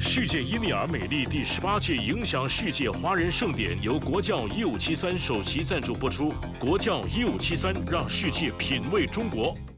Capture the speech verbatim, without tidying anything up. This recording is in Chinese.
世界伊米尔美丽第十八届影响世界华人盛典由国教一五七三首席赞助播出。国教一五七三，让世界品味中国。